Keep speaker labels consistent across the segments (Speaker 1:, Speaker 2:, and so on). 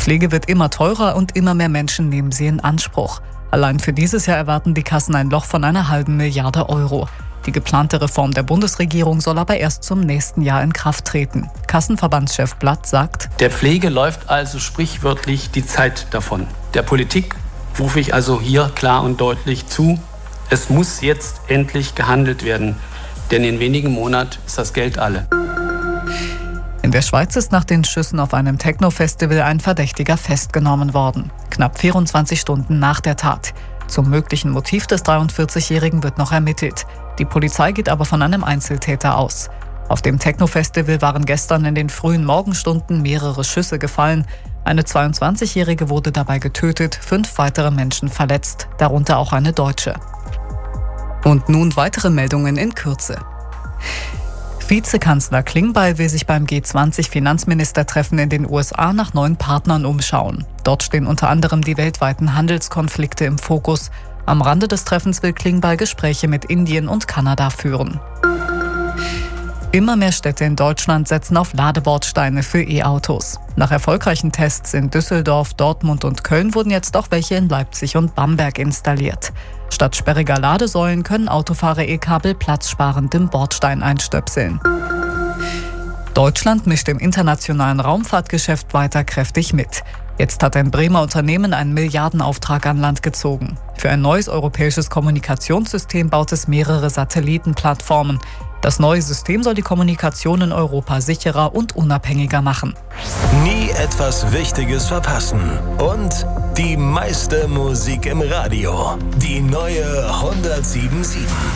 Speaker 1: Pflege wird immer teurer und immer mehr Menschen nehmen sie in Anspruch. Allein für dieses Jahr erwarten die Kassen ein Loch von einer halben Milliarde Euro. Die geplante Reform der Bundesregierung soll aber erst zum nächsten Jahr in Kraft treten. Kassenverbandschef Blatt sagt:
Speaker 2: Der Pflege läuft also sprichwörtlich die Zeit davon. Der Politik rufe ich also hier klar und deutlich zu: Es muss jetzt endlich gehandelt werden, denn in wenigen Monaten ist das Geld alle.
Speaker 1: In der Schweiz ist nach den Schüssen auf einem Techno-Festival ein Verdächtiger festgenommen worden. Knapp 24 Stunden nach der Tat. Zum möglichen Motiv des 43-Jährigen wird noch ermittelt. Die Polizei geht aber von einem Einzeltäter aus. Auf dem Techno-Festival waren gestern in den frühen Morgenstunden mehrere Schüsse gefallen. Eine 22-Jährige wurde dabei getötet, 5 weitere Menschen verletzt, darunter auch eine Deutsche. Und nun weitere Meldungen in Kürze. Vizekanzler Klingbeil will sich beim G20-Finanzministertreffen in den USA nach neuen Partnern umschauen. Dort stehen unter anderem die weltweiten Handelskonflikte im Fokus. Am Rande des Treffens will Klingbeil Gespräche mit Indien und Kanada führen. Immer mehr Städte in Deutschland setzen auf Ladebordsteine für E-Autos. Nach erfolgreichen Tests in Düsseldorf, Dortmund und Köln wurden jetzt auch welche in Leipzig und Bamberg installiert. Statt sperriger Ladesäulen können Autofahrer E-Kabel platzsparend im Bordstein einstöpseln. Deutschland mischt im internationalen Raumfahrtgeschäft weiter kräftig mit. Jetzt hat ein Bremer Unternehmen einen Milliardenauftrag an Land gezogen. Für ein neues europäisches Kommunikationssystem baut es mehrere Satellitenplattformen. Das neue System soll die Kommunikation in Europa sicherer und unabhängiger machen.
Speaker 3: Nie etwas Wichtiges verpassen. Und die meiste Musik im Radio. Die neue 107.7.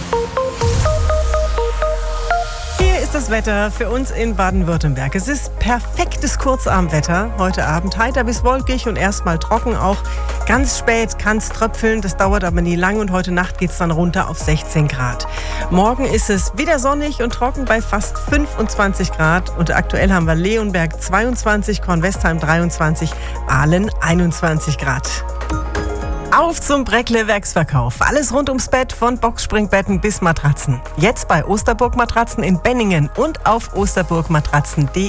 Speaker 4: Hier ist das Wetter für uns in Baden-Württemberg. Es ist perfektes Kurzarmwetter heute Abend. Heiter bis wolkig und erstmal trocken auch. Ganz spät kann es tröpfeln, das dauert aber nie lang und heute Nacht geht es dann runter auf 16 Grad. Morgen ist es wieder sonnig und trocken bei fast 25 Grad und aktuell haben wir Leonberg 22, Kornwestheim 23, Aalen 21 Grad. Auf zum Breckle-Werksverkauf. Alles rund ums Bett, von Boxspringbetten bis Matratzen. Jetzt bei Osterburg Matratzen in Benningen und auf osterburgmatratzen.de.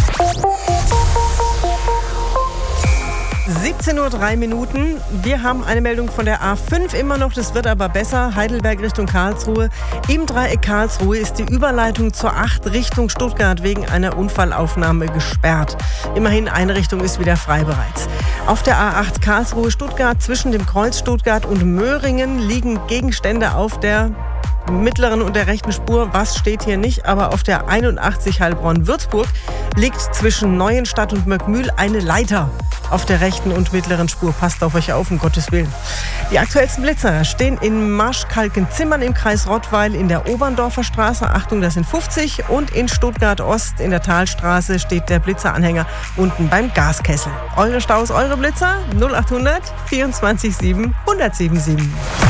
Speaker 4: 17:03 Uhr. Wir haben eine Meldung von der A5 immer noch, das wird aber besser. Heidelberg Richtung Karlsruhe. Im Dreieck Karlsruhe ist die Überleitung zur 8 Richtung Stuttgart wegen einer Unfallaufnahme gesperrt. Immerhin eine Richtung ist wieder frei bereits. Auf der A8 Karlsruhe-Stuttgart zwischen dem Kreuz Stuttgart und Möhringen liegen Gegenstände auf der mittleren und der rechten Spur. Was steht hier nicht, aber auf der 81 Heilbronn-Würzburg liegt zwischen Neuenstadt und Möckmühl eine Leiter. Auf der rechten und mittleren Spur. Passt auf euch auf, um Gottes Willen. Die aktuellsten Blitzer stehen in Marschkalkenzimmern im Kreis Rottweil in der Oberndorfer Straße. Achtung, das sind 50. Und in Stuttgart-Ost in der Talstraße steht der Blitzeranhänger unten beim Gaskessel. Eure Staus, eure Blitzer 0800 24 7 1077.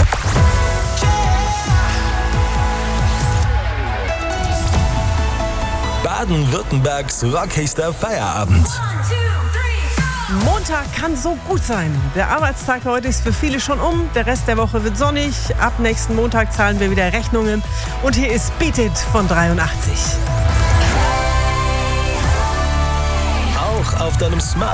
Speaker 3: Baden-Württembergs rockigster Feierabend.
Speaker 4: Montag kann so gut sein. Der Arbeitstag heute ist für viele schon um. Der Rest der Woche wird sonnig. Ab nächsten Montag zahlen wir wieder Rechnungen. Und hier ist Beat It von 83.
Speaker 3: Auch auf deinem Smart.